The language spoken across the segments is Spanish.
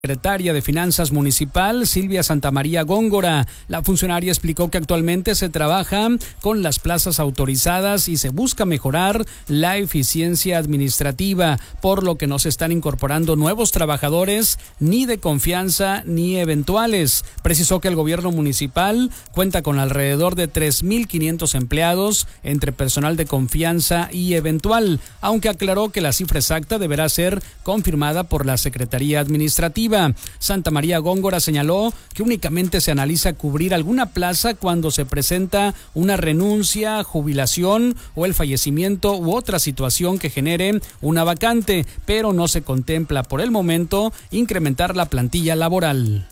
Secretaria de Finanzas Municipal, Silvia Santamaría Góngora. La funcionaria explicó que actualmente se trabaja con las plazas autorizadas y se busca mejorar la eficiencia administrativa, por lo que no se están incorporando nuevos trabajadores ni de confianza ni eventuales. Precisó que el gobierno municipal cuenta con alrededor de 3,500 empleados entre personal de confianza y eventual, aunque aclaró que la cifra exacta deberá ser confirmada por la Secretaría Administrativa. Santamaría Góngora señaló que únicamente se analiza cubrir alguna plaza cuando se presenta una renuncia, jubilación o el fallecimiento u otra situación que genere una vacante, pero no se contempla por el momento incrementar la plantilla laboral.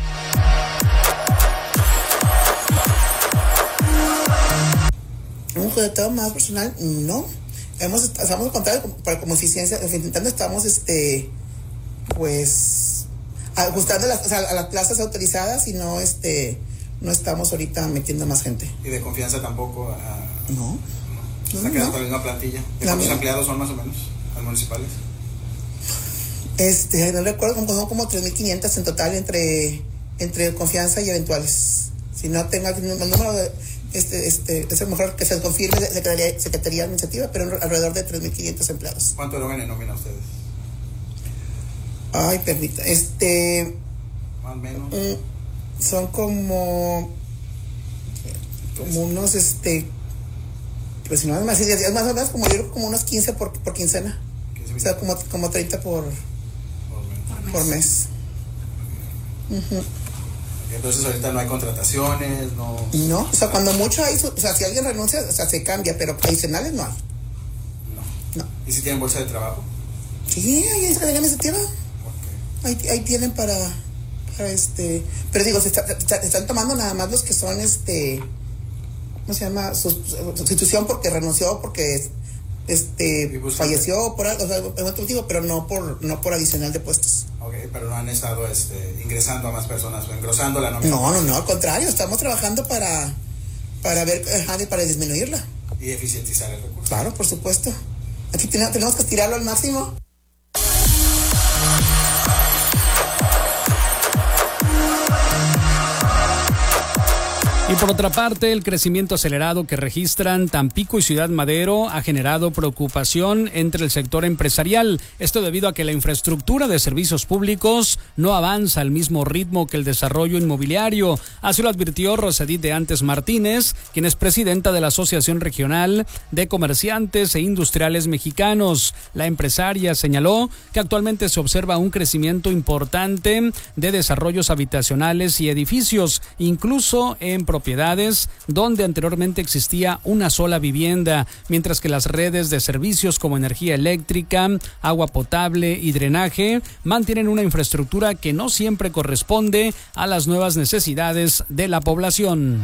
Un resultado más personal, no. Estamos contando para como eficiencia, intentando estamos pues ajustando a las plazas autorizadas y no estamos ahorita metiendo más gente. ¿Y de confianza tampoco? No. ¿Está quedando la misma plantilla? ¿De cuántos empleados son más o menos las municipales? No recuerdo, son como 3,500 en total entre confianza y eventuales. Si no tengo el número de es mejor que se confirme Secretaría Administrativa, pero alrededor de 3,500 empleados. ¿Cuánto erogan en nómina ustedes? Ay, permita, más o menos. Son como unos, pues si no es más o menos como yo creo como unos 15 por quincena. 15, o sea, como 30 por mes. Uh-huh. Entonces ahorita no hay contrataciones, no. No, o sea, cuando mucho hay, o sea, si alguien renuncia, o sea, se cambia, pero adicionales no hay. No. ¿Y si tienen bolsa de trabajo? Sí, ahí es que tengan iniciativa. Ahí tienen para pero digo, se están tomando nada más los que son ¿cómo se llama? Sustitución porque renunció, porque falleció por algo, o sea, en otro motivo, pero no por adicional de puestos. Okay, pero no han estado ingresando a más personas o engrosando la nómina. No, al contrario, estamos trabajando para ver, para disminuirla. Y eficientizar el recurso. Claro, por supuesto. Aquí tenemos que estirarlo al máximo. Y por otra parte, el crecimiento acelerado que registran Tampico y Ciudad Madero ha generado preocupación entre el sector empresarial. Esto debido a que la infraestructura de servicios públicos no avanza al mismo ritmo que el desarrollo inmobiliario. Así lo advirtió Rosedit de Antes Martínez, quien es presidenta de la Asociación Regional de Comerciantes e Industriales Mexicanos. La empresaria señaló que actualmente se observa un crecimiento importante de desarrollos habitacionales y edificios, incluso en propiedades donde anteriormente existía una sola vivienda, mientras que las redes de servicios como energía eléctrica, agua potable y drenaje mantienen una infraestructura que no siempre corresponde a las nuevas necesidades de la población.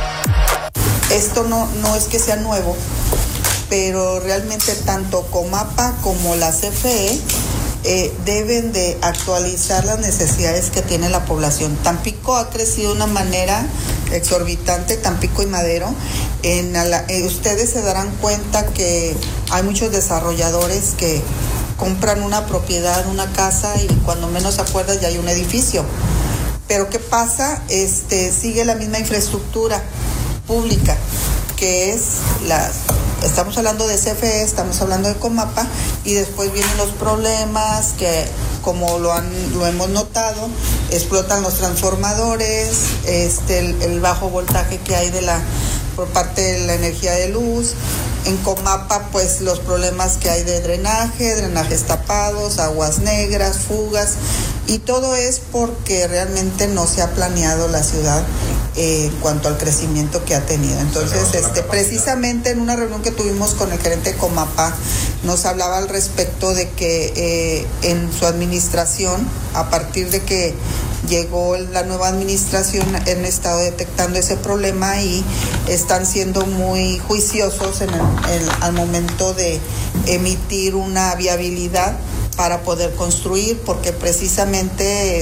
Esto no es que sea nuevo, pero realmente tanto Comapa como la CFE deben de actualizar las necesidades que tiene la población. Tampico ha crecido de una manera exorbitante, Tampico y Madero. Ustedes se darán cuenta que hay muchos desarrolladores que compran una propiedad, una casa, y cuando menos se acuerdan ya hay un edificio. Pero ¿qué pasa? Sigue la misma infraestructura pública, que es estamos hablando de CFE, estamos hablando de Comapa, y después vienen los problemas que, como lo hemos notado, explotan los transformadores, el bajo voltaje que hay por parte de la energía de luz. En Comapa, pues los problemas que hay de drenajes tapados, aguas negras, fugas, y todo es porque realmente no se ha planeado la ciudad en cuanto al crecimiento que ha tenido. Entonces, precisamente en una reunión que tuvimos con el gerente de Comapa, nos hablaba al respecto de que en su administración, a partir de que llegó la nueva administración, han estado detectando ese problema y están siendo muy juiciosos al momento de emitir una viabilidad para poder construir, porque precisamente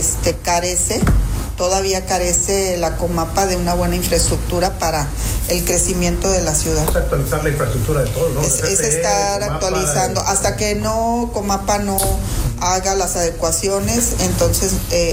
todavía carece la Comapa de una buena infraestructura para el crecimiento de la ciudad. Es actualizar la infraestructura de todo, ¿no? Es estar Comapa, actualizando, hasta que Comapa no haga las adecuaciones, entonces